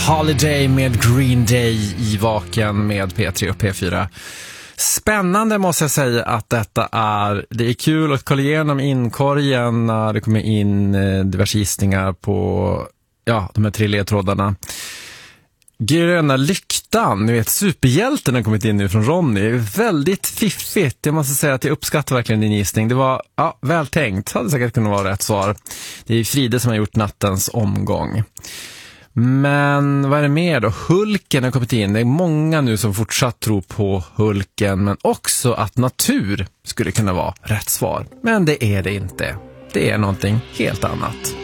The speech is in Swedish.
Holiday med Green Day i Vaken med P3 och P4. Spännande måste jag säga att detta är. Det är kul att kolla igenom inkorgen när det kommer in diverse gissningar på de här 3 ledtrådarna. Gröna lyktan, ni vet, superhjälten har kommit in nu från Ronny. Väldigt fiffigt, jag måste säga att jag uppskattar verkligen din gissning. Det var väl tänkt, hade säkert kunnat vara rätt svar. Det är Fride som har gjort nattens omgång. Men vad är det mer då? Hulken har kommit in. Det är många nu som fortsatt tror på Hulken, men också att natur skulle kunna vara rätt svar. Men det är det inte. Det är någonting helt annat.